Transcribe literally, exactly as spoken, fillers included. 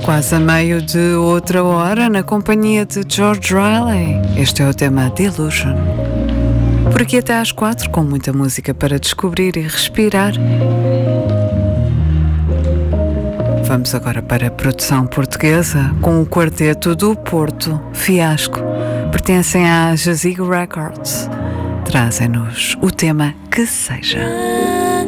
Quase a meio de outra hora, na companhia de George Riley. Este é o tema Delusion. Por aqui até às quatro, com muita música para descobrir e respirar. Vamos agora para a produção portuguesa, com o quarteto do Porto, Fiasco. Pertencem à Jazigo Records. Trazem-nos o tema Que Seja.